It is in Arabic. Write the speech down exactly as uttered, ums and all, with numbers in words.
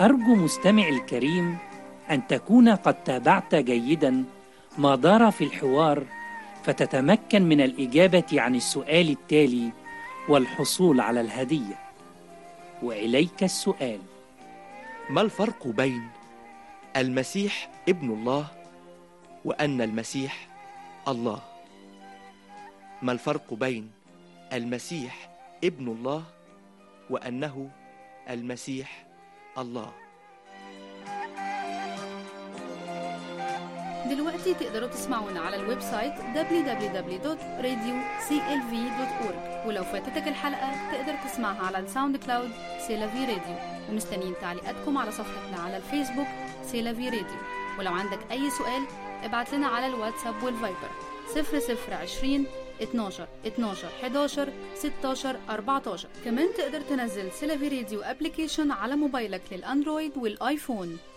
أرجو مستمع الكريم أن تكون قد تابعت جيدا ما دار في الحوار، فتتمكن من الإجابة عن السؤال التالي والحصول على الهدية. وإليك السؤال: ما الفرق بين المسيح ابن الله وأن المسيح الله؟ ما الفرق بين المسيح ابن الله وأنه المسيح الله؟ دلوقتي تقدروا تسمعونا على الويب سايت دبليو دبليو دبليو دوت راديو سي إل في دوت أورج، ولو فاتتك الحلقة تقدر تسمعها على الساوند كلاود سيلافي راديو. ومستنيين تعليقاتكم على صفحتنا على الفيسبوك سيلافي راديو. ولو عندك أي سؤال ابعت لنا على الواتساب والفايبر صفر صفر عشرين اتناشر اتناشر حداشر ستاشر أربعتاشر. كمان تقدر تنزل سيلافي راديو ابليكيشن على موبايلك للأندرويد والآيفون.